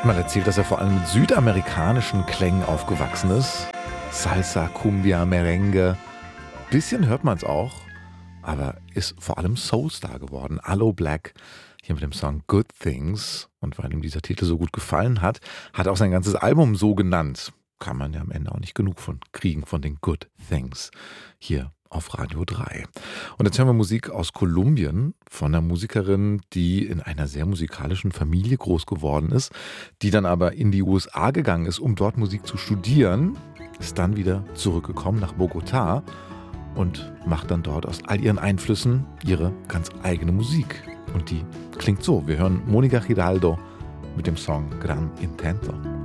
mal erzählt, dass er vor allem mit südamerikanischen Klängen aufgewachsen ist. Salsa, Cumbia, Merengue. Bisschen hört man es auch, aber ist vor allem Soulstar geworden. Aloe Blacc hier mit dem Song Good Things. Und weil ihm dieser Titel so gut gefallen hat, hat er auch sein ganzes Album so genannt. Kann man ja am Ende auch nicht genug von kriegen, von den Good Things. Hier auf Radio 3. Und jetzt hören wir Musik aus Kolumbien von einer Musikerin, die in einer sehr musikalischen Familie groß geworden ist, die dann aber in die USA gegangen ist, um dort Musik zu studieren, ist dann wieder zurückgekommen nach Bogotá und macht dann dort aus all ihren Einflüssen ihre ganz eigene Musik. Und die klingt so. Wir hören Mónica Giraldo mit dem Song Gran Intento.